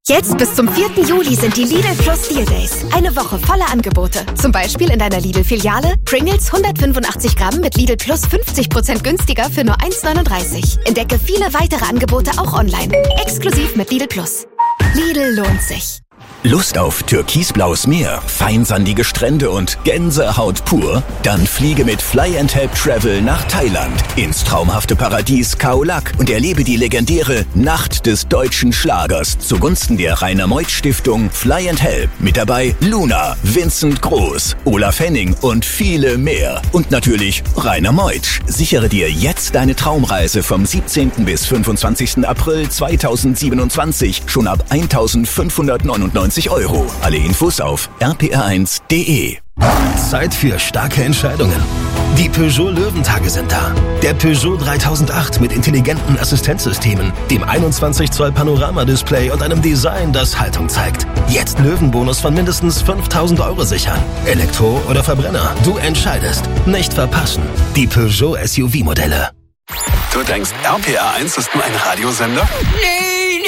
Jetzt bis zum 4. Juli sind die Lidl Plus Deal Days. Eine Woche voller Angebote. Zum Beispiel in deiner Lidl-Filiale Pringles 185 Gramm mit Lidl Plus 50% günstiger für nur 1,39. Entdecke viele weitere Angebote auch online. Exklusiv mit Lidl Plus. Lidl lohnt sich. Lust auf türkisblaues Meer, feinsandige Strände und Gänsehaut pur? Dann fliege mit Fly and Help Travel nach Thailand ins traumhafte Paradies Khao Lak und erlebe die legendäre Nacht des deutschen Schlagers zugunsten der Rainer Meuth Stiftung Fly and Help. Mit dabei Luna, Vincent Groß, Olaf Henning und viele mehr. Und natürlich Rainer Meuth. Sichere dir jetzt deine Traumreise vom 17. bis 25. April 2027 schon ab 1.599 €. Alle Infos auf rpr1.de. Zeit für starke Entscheidungen. Die Peugeot Löwentage sind da. Der Peugeot 3008 mit intelligenten Assistenzsystemen, dem 21 Zoll Panoramadisplay und einem Design, das Haltung zeigt. Jetzt Löwenbonus von mindestens 5.000 € sichern. Elektro oder Verbrenner, du entscheidest. Nicht verpassen. Die Peugeot SUV-Modelle. Du denkst, RPR1 ist nur ein Radiosender? Nee.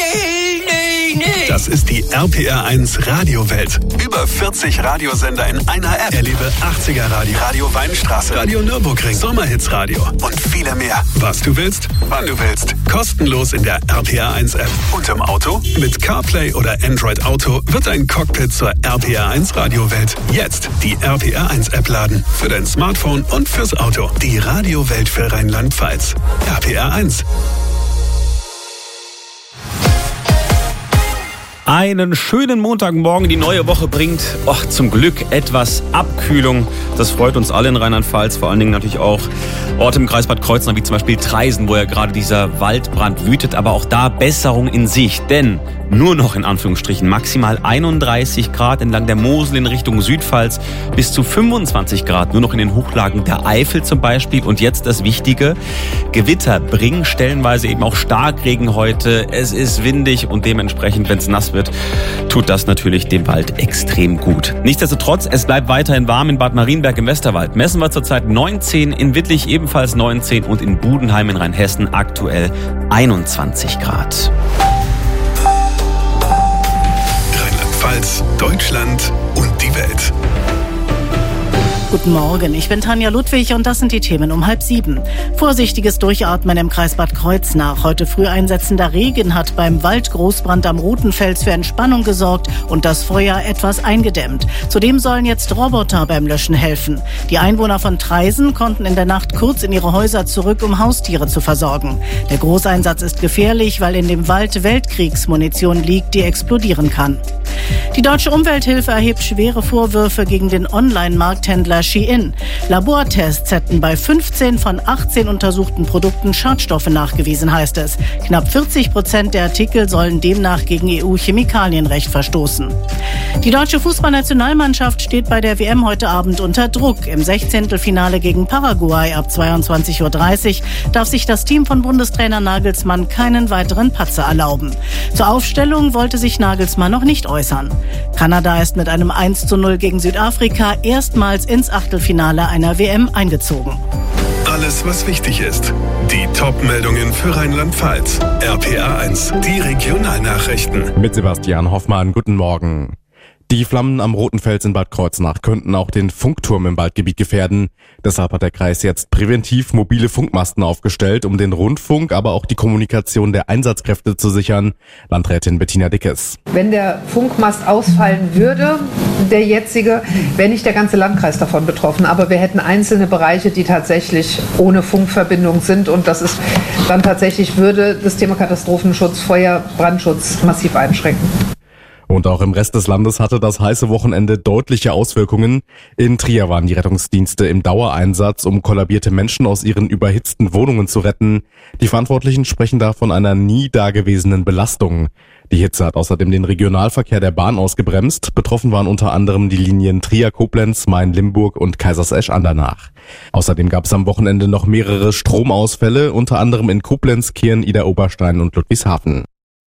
Das ist die RPR1 Radiowelt. Über 40 Radiosender in einer App. Erlebe 80er Radio, Radio Weinstraße, Radio Nürburgring, Sommerhits Radio und viele mehr. Was du willst, wann du willst. Kostenlos in der RPR1 App. Und im Auto? Mit CarPlay oder Android Auto wird ein Cockpit zur RPR1 Radiowelt. Jetzt die RPR1 App laden. Für dein Smartphone und fürs Auto. Die Radiowelt für Rheinland-Pfalz. RPR1. Einen schönen Montagmorgen, die neue Woche bringt zum Glück etwas Abkühlung. Das freut uns alle in Rheinland-Pfalz, vor allen Dingen natürlich auch Orte im Kreis Bad Kreuznach, wie zum Beispiel Traisen, wo ja gerade dieser Waldbrand wütet, aber auch da Besserung in Sicht, denn nur noch in Anführungsstrichen maximal 31 Grad entlang der Mosel in Richtung Südpfalz, bis zu 25 Grad nur noch in den Hochlagen der Eifel zum Beispiel. Und jetzt das Wichtige, Gewitter bringen stellenweise eben auch Starkregen heute. Es ist windig und dementsprechend, wenn es nass wird, tut das natürlich dem Wald extrem gut. Nichtsdestotrotz, es bleibt weiterhin warm in Bad Marienberg im Westerwald. Messen wir zurzeit 19, in Wittlich ebenfalls 19 und in Budenheim in Rheinhessen aktuell 21 Grad. Rheinland-Pfalz, Deutschland und die Welt. Guten Morgen, ich bin Tanja Ludwig und das sind die Themen um 6:30. Vorsichtiges Durchatmen im Kreis Bad Kreuznach. Heute früh einsetzender Regen hat beim Waldgroßbrand am Rotenfels für Entspannung gesorgt und das Feuer etwas eingedämmt. Zudem sollen jetzt Roboter beim Löschen helfen. Die Einwohner von Traisen konnten in der Nacht kurz in ihre Häuser zurück, um Haustiere zu versorgen. Der Großeinsatz ist gefährlich, weil in dem Wald Weltkriegsmunition liegt, die explodieren kann. Die Deutsche Umwelthilfe erhebt schwere Vorwürfe gegen den Online-Markthändler Shein. Labortests hätten bei 15 von 18 untersuchten Produkten Schadstoffe nachgewiesen, heißt es. Knapp 40% der Artikel sollen demnach gegen EU-Chemikalienrecht verstoßen. Die deutsche Fußballnationalmannschaft steht bei der WM heute Abend unter Druck. Im 16. gegen Paraguay ab 22:30 Uhr darf sich das Team von Bundestrainer Nagelsmann keinen weiteren Patzer erlauben. Zur Aufstellung wollte sich Nagelsmann noch nicht äußern. Kanada ist mit einem 1:0 gegen Südafrika erstmals ins Achtelfinale einer WM eingezogen. Alles, was wichtig ist. Die Top-Meldungen für Rheinland-Pfalz. RPR1, die Regionalnachrichten. Mit Sebastian Hoffmann, guten Morgen. Die Flammen am Rotenfels in Bad Kreuznach könnten auch den Funkturm im Waldgebiet gefährden. Deshalb hat der Kreis jetzt präventiv mobile Funkmasten aufgestellt, um den Rundfunk, aber auch die Kommunikation der Einsatzkräfte zu sichern. Landrätin Bettina Dickes. Wenn der Funkmast ausfallen würde, der jetzige, wäre nicht der ganze Landkreis davon betroffen. Aber wir hätten einzelne Bereiche, die tatsächlich ohne Funkverbindung sind. Und das ist dann tatsächlich, würde das Thema Katastrophenschutz, Feuer, Brandschutz massiv einschränken. Und auch im Rest des Landes hatte das heiße Wochenende deutliche Auswirkungen. In Trier waren die Rettungsdienste im Dauereinsatz, um kollabierte Menschen aus ihren überhitzten Wohnungen zu retten. Die Verantwortlichen sprechen da von einer nie dagewesenen Belastung. Die Hitze hat außerdem den Regionalverkehr der Bahn ausgebremst. Betroffen waren unter anderem die Linien Trier-Koblenz, Main-Limburg und Kaisersesch-Andernach. Außerdem gab es am Wochenende noch mehrere Stromausfälle, unter anderem in Koblenz, Kirn, Idar-Oberstein und Ludwigshafen.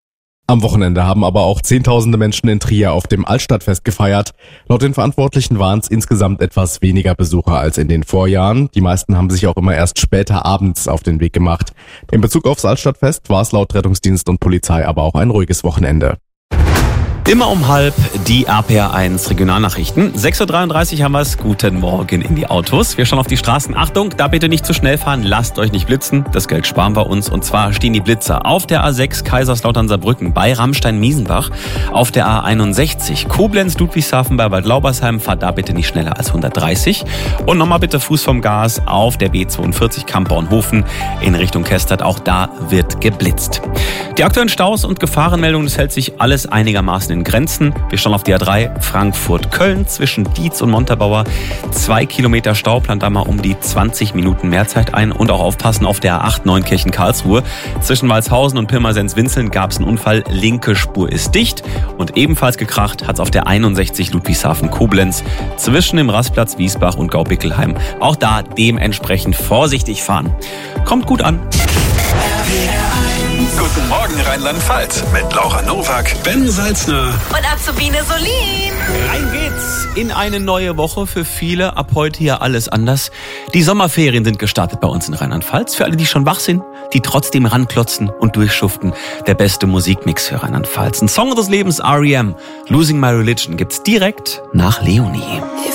Am Wochenende haben aber auch Zehntausende Menschen in Trier auf dem Altstadtfest gefeiert. Laut den Verantwortlichen waren es insgesamt etwas weniger Besucher als in den Vorjahren. Die meisten haben sich auch immer erst später abends auf den Weg gemacht. In Bezug aufs Altstadtfest war es laut Rettungsdienst und Polizei aber auch ein ruhiges Wochenende. Immer um 12:30 die RPR1 Regionalnachrichten. 6:33 Uhr haben wir es. Guten Morgen in die Autos. Wir schauen auf die Straßen. Achtung, da bitte nicht zu schnell fahren. Lasst euch nicht blitzen. Das Geld sparen wir uns. Und zwar stehen die Blitzer auf der A6 Kaiserslautern-Saarbrücken bei Rammstein-Miesenbach. Auf der A61 Koblenz-Ludwigshafen bei Waldlaubersheim. Fahrt da bitte nicht schneller als 130. Und nochmal bitte Fuß vom Gas auf der B42 Kampbornhofen in Richtung Kestert. Auch da wird geblitzt. Die aktuellen Staus und Gefahrenmeldungen, das hält sich alles einigermaßen in Grenzen. Wir schauen auf die A3 Frankfurt-Köln zwischen Dietz und Montabaur. 2 Kilometer Stau, plant da mal um die 20 Minuten Mehrzeit ein. Und auch aufpassen auf der A8 Neunkirchen-Karlsruhe. Zwischen Walshausen und Pirmasens-Winzeln gab es einen Unfall. Linke Spur ist dicht. Und ebenfalls gekracht hat es auf der 61 Ludwigshafen-Koblenz zwischen dem Rastplatz Wiesbach und Gaubickelheim. Auch da dementsprechend vorsichtig fahren. Kommt gut an. Guten Morgen Rheinland-Pfalz mit Laura Nowak, Ben Salzner und Azubine Solin. Rein geht's in eine neue Woche. Für viele ab heute hier alles anders. Die Sommerferien sind gestartet bei uns in Rheinland-Pfalz. Für alle, die schon wach sind, die trotzdem ranklotzen und durchschuften. Der beste Musikmix für Rheinland-Pfalz. Ein Song des Lebens, R.E.M. Losing My Religion, gibt's direkt nach Leonie.